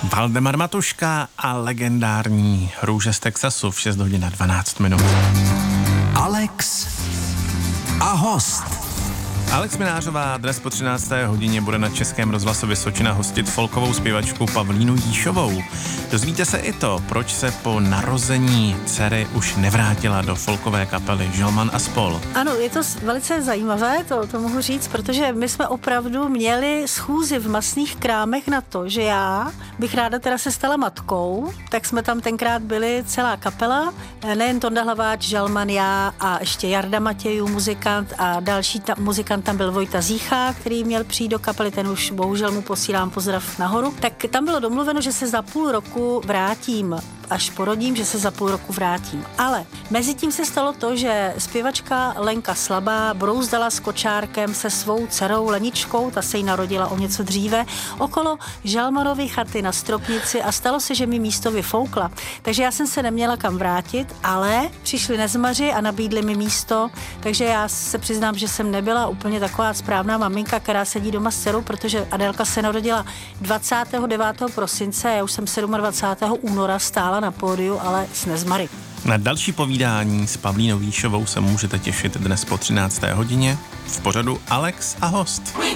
Valdemar Matuška a legendární Růže z Texasu v 6 hodin a 12 minut. Alex a host. Alex Minářová dnes po 13. hodině bude na Českém rozhlasu Vysočina hostit folkovou zpěvačku Pavlínu Jíšovou. Dozvíte se i to, proč se po narození dcery už nevrátila do folkové kapely Žalman a spol. Ano, je to velice zajímavé, to mohu říct, protože my jsme opravdu měli schůzi v masných krámech na to, že já bych ráda teda se stala matkou, tak jsme tam tenkrát byli celá kapela, nejen Tonda Hlaváč, Žalman, já a ještě Jarda Matějů, muzikant a další muzikant tam byl Vojta Zícha, který měl přijít do kapely, ten už bohužel mu posílám pozdrav nahoru. Tak tam bylo domluveno, že se za půl roku vrátím, až porodím, že se za půl roku vrátím. Ale mezi tím se stalo to, že zpěvačka Lenka Slabá brouzdala s kočárkem se svou dcerou Leničkou, ta se jí narodila o něco dříve, okolo Žalmanovy chaty na Stropnici a stalo se, že mi místo vyfoukla. Takže já jsem se neměla kam vrátit, ale přišli Nezmaři a nabídli mi místo, takže já se přiznám, že jsem nebyla úplně taková správná maminka, která sedí doma s dcerou, protože Adélka se narodila 29. prosince, já už jsem 27. února stála na pódiu, ale s Nezmary. Na další povídání s Pavlínou Jíšovou se můžete těšit dnes po 13. hodině v pořadu Alex a host.